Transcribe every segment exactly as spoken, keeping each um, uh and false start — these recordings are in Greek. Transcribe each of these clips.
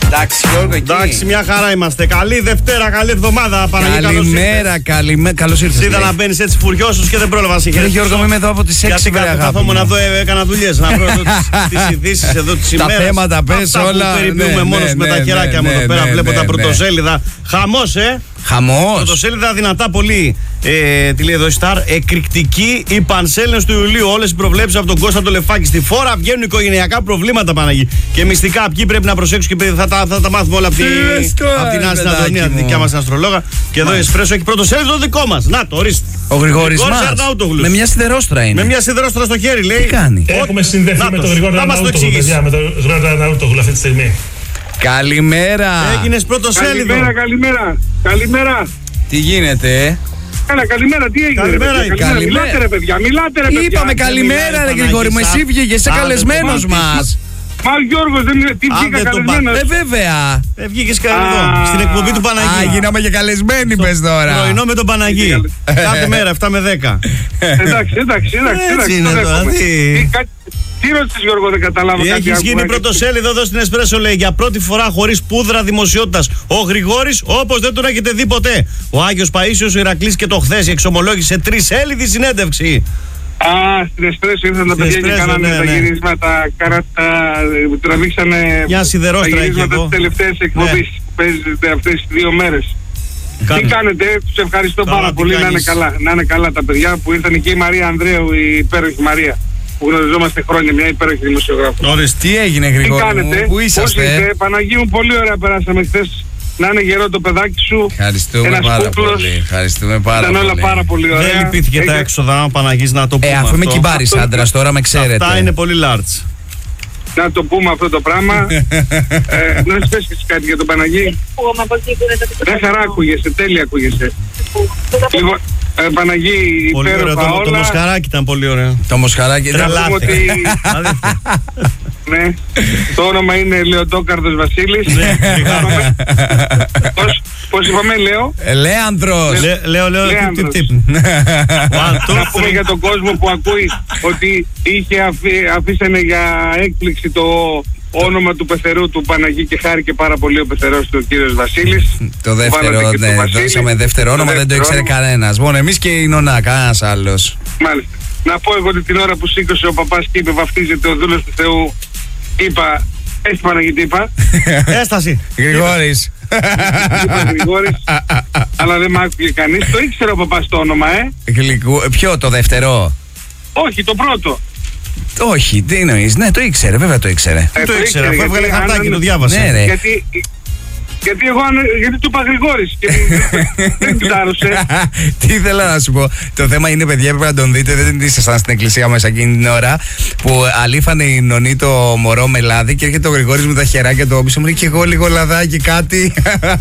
Εντάξει, Γιώργο, εκεί. Εντάξει, μια χαρά είμαστε. Καλή Δευτέρα, καλή εβδομάδα. Παναγία, καλημέρα, καλημέρα. Καλώς ήρθες. Είδα να μπαίνεις έτσι φουριώσους και δεν πρόλαβα να συγχαρήσω. Γιώργο, είμαι εδώ από τις έξι. Γιατί καθόμουν να δω, έκανα δουλειές. Να βρω τις ειδήσεις εδώ τις ημέρες. Τα θέματα, πες όλα. Που περιποιούμε μόνος με τα χεράκια μου εδώ πέρα. Βλέπω τα πρωτοσέλιδα. Χαμός, ε! Χαμός. Πρωτοσέλιδα δυνατά πολύ. Ε, τι λέει εδώ η Σταρ. Εκρηκτική η πανσέλινος του Ιουλίου. Όλες οι προβλέψεις από τον Κώστα το Λεφάκη. Στη φόρα βγαίνουν οικογενειακά προβλήματα, Παναγί. Και μυστικά. Ποιοι πρέπει να προσέξουν και θα τα, θα τα μάθουμε όλα από, τη, από την Άστα Αντωνία, τη δικιά μας αστρολόγα. Και εδώ η Εσπρέσο έχει πρωτοσέλιδο δικό μας. Να το, ορίστε. Ο Γρηγόρης μας. Με μια σιδερόστρα είναι. Με μια σιδερόστρα στο χέρι, λέει. Τι κάνει. Έχουμε συνδεθεί με τον Γρηγόρη Αρναούτογλου, παιδιά, με τον Γρηγόρη Αρναούτογλου αυτή τη στιγμή. Καλημέρα. Έγινες πρωτοσέλιδο. Καλημέρα, καλημέρα. Καλημέρα. Τι γίνεται, Καλά, καλημέρα, τι έγινε. Καλημέρα, ρε, καλημέρα. καλημέρα. Μιλάτε ρε παιδιά, μιλάτε ρε παιδιά. Είπαμε καλημέρα, ρε Γρηγόρη, μου εσύ βγήκε, είσαι καλεσμένος μας. Μα ο Γιώργος δεν είναι, τι βγήκα καλεσμένος. Ε, βέβαια. Ε, βγήκες εδώ, στην εκπομπή του Παναγί. Α, γίναμε και καλεσμένοι, πες τώρα. Πρωινό με τον Παναγί. Κάθε μέρα, εφτά με δέκα. Εντάξει, εντάξει, εντάξει. Έτσι είναι τώρα, τι. Τι ρώτησες Γιώργο, δεν καταλάβω κάτι. Έχεις γίνει πρωτοσέλιδο εδώ στην Εσπρέσο, λέει, για πρώτη φορά χωρίς πούδρα δημοσιότητας. Ο Γρηγόρης, όπως δεν τον έχετε δει ποτέ. Ο Άγιος Παΐσιος, ο Ηρακλής και το χθες εξομολόγησε τρισέλιδη συνέντευξη. Α, στην Εσπρέσο ήρθαν τα παιδιά και κάνανε τα γυρίσματα, τραβήξανε τα γυρίσματα τις τελευταίες εκπομπές που παίζετε αυτές τις δύο μέρες. Τι κάνετε, τους ευχαριστώ πάρα πολύ, να είναι καλά. Να είναι καλά τα παιδιά που ήρθαν και η Μαρία Ανδρέου, η υπέροχη Μαρία. Που γνωριζόμαστε χρόνια, μια υπέροχη δημοσιογράφο. Ωρες, τι έγινε Γρηγόρη, τι κάνετε, πού είσαστε? Πώς είστε, Παναγί μου, πολύ ωραία περάσαμε χθες. Να είναι γερό το παιδάκι σου. Ευχαριστούμε πάρα κούκλος. πολύ. Ευχαριστούμε πάρα Ήταν πολύ. όλα πάρα πολύ ωραία. Δεν λυπήθηκε τα έξοδα, Παναγής, να το πούμε. Ε, αφού είμαι κυμπάρης άντρας τώρα, με ξέρετε. Αυτά είναι πολύ large. Να το πούμε αυτό το πράγμα. ε, να σου πες και κάτι για τον Παναγί. Μια χαρά ακούγεσαι, τέλεια ακούγεσαι. Λοιπόν, ε, Παναγί, υπέροχα όλα. Το μοσχαράκι ήταν πολύ ωραίο. Το μοσχαράκι ήταν ότι... Ναι, το όνομα είναι Λεοντόκαρδος Βασίλης. Πώς, πώς είπαμε, Λέο? Λέανδρος. Λέω, λέω, Λέανδρος. Να πούμε για τον κόσμο που ακούει ότι είχε αφήσανε για έκπληξη το όνομα του πεθερού του Παναγί και χάρηκε πάρα πολύ ο πεθερός του, ο κύριος Βασίλης. Το δεύτερο, ναι, δώσαμε δεύτερο όνομα, δεν το ήξερε κανένας. Μόνο εμείς και η Νονά, κανένας άλλος. Μάλιστα. Να πω εγώ ότι την ώρα που σήκωσε ο παπάς και είπε βαφτίζεται ο δούλος του Θεού, είπα, έτσι Παναγί τι είπα. Έσταση. Γρηγόρης. Είπα Γρηγόρης, αλλά δεν μ' άκουγε κανείς. Το ήξερε ο παπάς το όνομα, ε. Γλυκού, ποιο, το δεύτερο? Όχι, το πρώτο. Όχι, τι εννοείς, ναι, το ήξερε, βέβαια το ήξερε. Ε, το το ήξερε, ήξερε, αφού έβγαλε γιατί χαρτάκι αν- το διάβασε. Ναι, ρε. Γιατί, γιατί εγώ αν- γιατί του είπα Γρηγόρης και δεν κοιτάρωσε. Τι ήθελα να σου πω. Το θέμα είναι, παιδιά, πρέπει να τον δείτε. Δεν ήσασταν στην εκκλησία μας εκείνη την ώρα που αλήφανε η Νονή το μωρό με λάδι και έρχεται ο Γρηγόρης με τα χεράκια του πίσω μου. Λέει και εγώ λίγο λαδάκι, κάτι.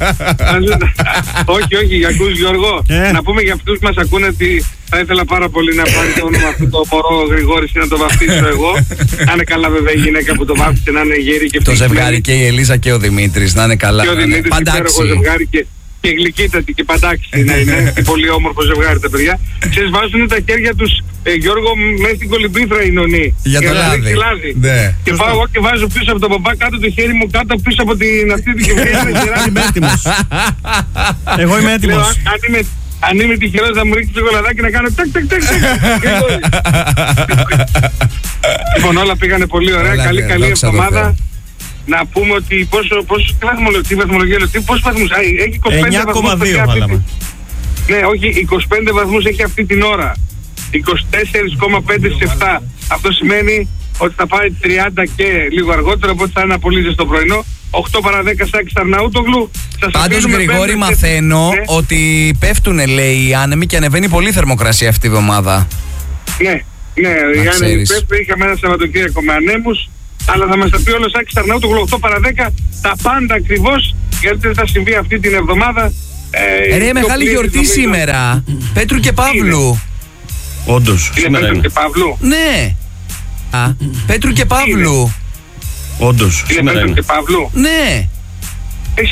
Όχι, όχι, ακούς Γιώργο. Ε. Να πούμε για αυτούς που μας ακούνε ότι θα ήθελα πάρα πολύ να πάρει το όνομα αυτό το μωρό Γρηγόρης και να το βαφτίσω εγώ. Να είναι καλά βέβαια η γυναίκα που το βάφτισε, να είναι γερή και Το ευτυχισμένη. ζευγάρι και η Ελίζα και ο Δημήτρης να είναι καλά. Και ο να είναι Δημήτρης υπέροχο παντάξι. ζευγάρι και, και γλυκύτατη και παντάξι να είναι. Και πολύ όμορφο ζευγάρι τα παιδιά. Ξέρεις, βάζουν τα χέρια τους, ε, Γιώργο, μέσα στην κολυμπήθρα η Νονή. Για το να λάδι. ρίξει λάδι. Ναι. Και πάω εγώ και βάζω πίσω από τον παπά κάτω το χέρι μου, κάτω πίσω από την αυτή τη γεωργία. Είμαι έτοιμος. Εγώ είμαι Λέω, έτοιμος. αν αν είμαι, αν είμαι τυχερός θα μου ρίξει το κολαδάκι να κάνω τάκ τάκ τάκ τάκ. Λοιπόν, όλα πήγανε πολύ ωραία, Όλα καλή ωραία, καλή δόξα τω εβδομάδα. Θεώ. Να πούμε ότι πόσο, πόσο, τι βαθμολογία, τι βαθμολογία, λέω, τι, πόσους βαθμούς, α, έχει είκοσι πέντε εννιά κόμμα βαθμούς. δύο αυτή τη- βάλαμε. Ναι, όχι, είκοσι πέντε βαθμούς έχει αυτή την ώρα. είκοσι τέσσερα κόμμα πέντε στις επτά. Αυτό σημαίνει ότι θα πάει τριάντα και λίγο αργότερα, οπότε θα είναι ένα πολύ ζεστό πρωινό. οκτώ παρά δέκα Σάκης Αρναούτογλου. Σας Πάντως, αφήνουμε Γρηγόρη, πέμπτη. μαθαίνω Ναι. ότι πέφτουνε, λέει, οι άνεμοι και ανεβαίνει πολύ η θερμοκρασία αυτή τη βδομάδα. Ναι, ναι, οι άνεμοι ξέρεις. πέφτουν, είχαμε ένα Σαββατοκύριακο με ανέμους, αλλά θα μας τα πει όλο ο Σάκης Αρναούτογλου οκτώ παρά δέκα, τα πάντα ακριβώς, γιατί δεν θα συμβεί αυτή την εβδομάδα. Ε, ρε, το μεγάλη πλήρης, γιορτή νομίζω. σήμερα. Πέτρου και Παύλου. Όντως, Είναι σήμερα Πέτρο είναι. και Παύλου. Ναι. Α, Πέτρου και Παύλου. Όντως, Είναι σήμερα Πέτρο είναι. και Παύλου. Ναι.